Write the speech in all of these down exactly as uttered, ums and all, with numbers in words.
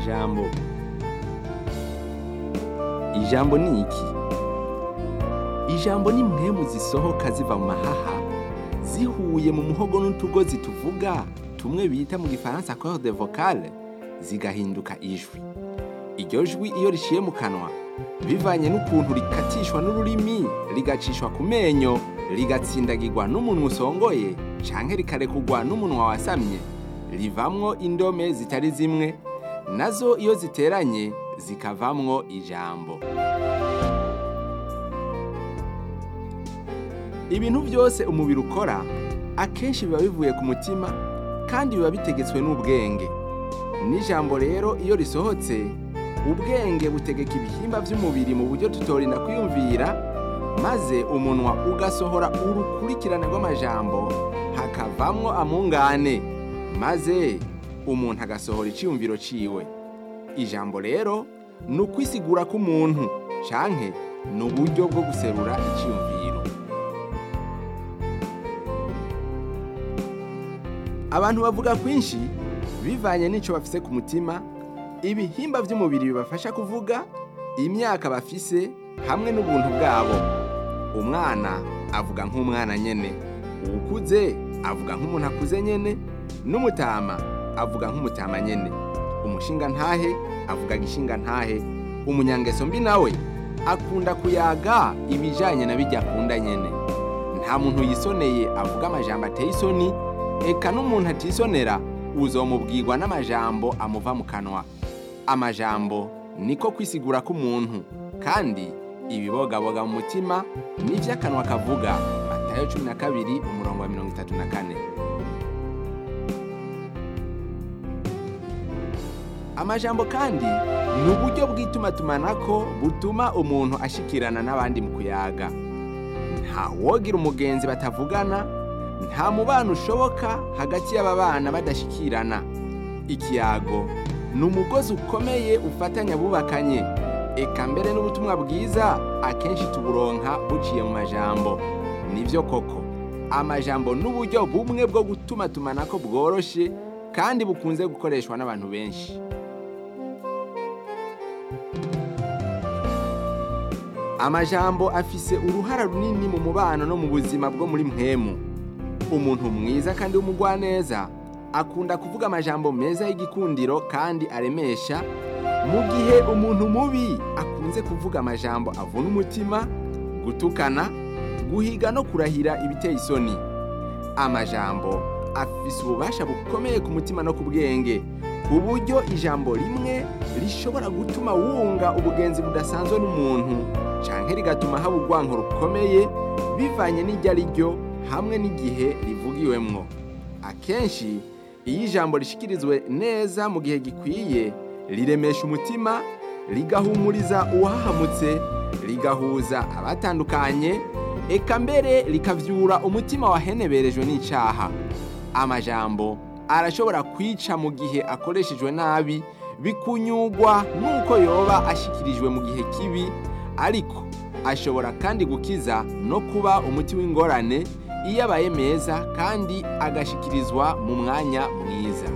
Amajambo. Ijambo ni iki? Ijambo ni impwemu zisohoka ziva mu mahaha zihuye mu muhogo n'utugozi tuvuga tumwe bita mu gifaransa corde vocale zigahinduka ijwi. Iryo jwi iyo rishiye mu kanwa bivanye n'ukuntu rikatishwa n'ururimi rigacishwa ku menyo rigatsindagirwa n'umunwa usongoye canke rikarekugwa n'umunwa wasamye, rivamwo indome zitari zimwe, nazo iyo ziteranye zikavamwo ijambo. Ibintu byose umubiri ukora akenshi biba bivuye ku mutima kandi biba bitegetswe n'ubwenge. N'ijambo rero iyo risohotse, ubwenge butegeka ibihimba by'umubiri mu buryo tutorinda kwiyumvira, maze umunwa ugasohora urukurikirane rw'amajambo hakavamwo amungane, maze umuntu agasohora iciyumviro ciwe. Ijambo rero ni ukwisigura k'umuntu canke ni uburyo bwo guserura iciyumviro. Abantu bavuga kwinshi bivanye n'ico bafise ku mutima, ibihimba by'umubiri bibafasha kuvuga, imyaka bafise hamwe n'ubuntu bwabo. Umwana avuga nk'umwana nyene, uwukuze avuga nk'umuntu akuze nyene, n'umutama avuga nk'umutama nyene, umushinga ntahe avuga gishinga ntahe, umunyangeso mbi nawe akunda kuyaga ibijanye na bijya akunda nyene. Nta muntu yisoneye avuga amajambo ateye isoni, eka n'umuntu atisonera uzomubwirwa n'amajambo amuva mu kanwa. Amajambo niko kwisigura k'umuntu, kandi ibibogaboga mu mutima n'ivyo akanwa kavuga. Matayo cumi na kabiri umurongo wa mirongo itatu na kane. Amajambo kandi ni uburyo bw'itumatumanako butuma umuntu ashikirana n'abandi mu kuyaga. Nta wogira umugenzi batavugana, nta mubano ushoboka hagati y'ababana badashikirana. Ikiyago ni umugozi ukomeye ufatanya abubakanye, eka mbere n'ubutumwa bwiza akenshi tuburonka buciye mu majambo. Nivyo koko, amajambo n'uburyo bumwe bwo gutumatumanako bworoshe kandi bukunze gukoreshwa n'abantu benshi. Amajambo afise uruhara runini mu mubano no mu buzima bwo muri mpwemu. Umuntu mwiza kandi w'umugwaneza akunda kuvuga amajambo meza y'igikundiro kandi aremesha, mu gihe umuntu mubi akunze kuvuga amajambo avuna umutima, gutukana, guhiga no kurahira ibiteye isoni. Amajambo afise ububasha bukomeye ku mutima no ku bwenge, ku buryo ijambo rimwe rishobora gutuma wunga ubugenzi budasanzwe n'umuntu, canke rigatuma haba urwanko rukomeye bivanye n'iryo ari ryo hamwe n'igihe rivugiwemwo. Akenshi iyo ijambo rishikirizwe neza mu gihe gikwiye, riremesha umutima, rigahumuriza uwahahamutse, rigahuza abatandukanye, eka mbere rikavyura umutima waheneberejwe n'icaha. Amajambo arashobora kwica mu gihe akoreshejwe nabi, bikunyugwa nuko yoba ashikirijwe mu gihe kibi, ariko ashobora kandi gukiza no kuba umuti w'ingorane iyo abaye meza kandi agashikirizwa mu mwanya mwiza.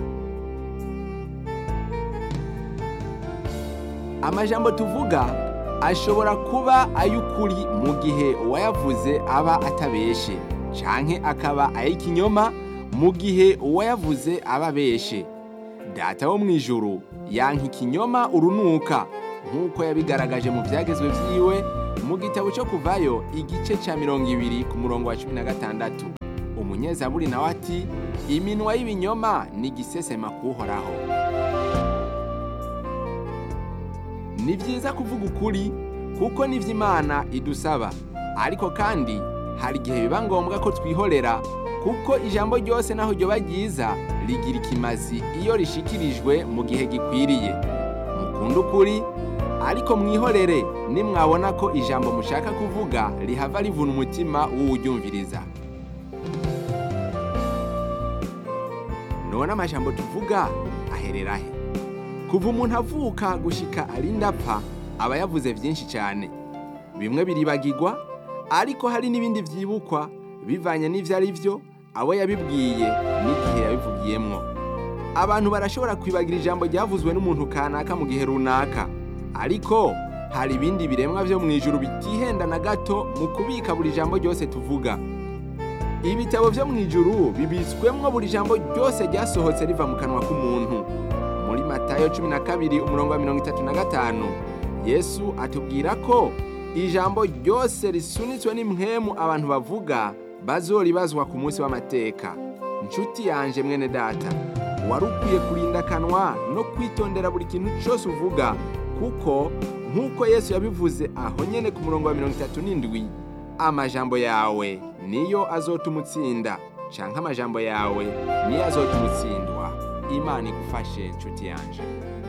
Amajambo tuvuga ashobora kuba ay'ukuri mu gihe uwayavuze aba atabeshe, canke akaba ay'ikinyoma mu gihe uwayavuze aba abeshe. Data wo mw'ijuru yanka ikinyoma urunuka, nk'uko yabigaragaje mu vyagezwe vyiwe mu gitabo cyo Kuvayo igice ca mirongo ibiri ku murongo wa cumi na gatandatu. Umunyezaburi nawe ati, iminwa y'ibinyoma ni igisesema kuhoraho. Ni vyiza kuvuga ukuri kuko nivyo Imana idusaba, ariko kandi hari igihe biba ngombwa ko twihorera, kuko ijambo ryose naho ryoba ryiza rigira ikimazi iyo rishikirijwe mu gihe gikwiriye. Mukunda ukuri, ariko mwihorere nimwabona ko ijambo mushaka kuvuga rihava rivuna umutima w'uwuryumviriza. None amajambo tuvuga aherera he? Kuva umuntu avuka gushika arinda apfa aba yavuze vyinshi cyane. Bimwe biribagirwa, ariko hari n'ibindi vyibukwa bivanye n'ivyo ari vyo abo yabibwiye n'igihe yabivugiyemwo. abantu barashobora kwibagira ijambo ryavuzwe n'umuntu kanaka mu gihe runaka, ariko hari ibindi biremwa byo mu ijuru bitihenda na gato mu kubika buri jambo ryose tuvuga. Ibitabo byo mu ijuru bibitswemwo buri jambo ryose ryasohotse riva mu kanwa k'umuntu. Muri Matayo cumi na kabiri umurongo wa mirongo itatu na gatanu, Yesu atubwira ko ijambo ryose risunitswe n'impwemu abantu bavuga bazoribazwa ku munsi w'amateka. Nshuti yanje mwene data, wari ukwiye kurinda akanwa no kwitondera buri kintu cyose uvuga, kuko nk'uko Yesu yabivuze aho nyene ku murongo wa mirongo itatu n'indwi, amajambo yawe niyo azotuma utsinda, canke amajambo yawe niyo azotuma utsindwa. Imana igufashe nshuti yanje.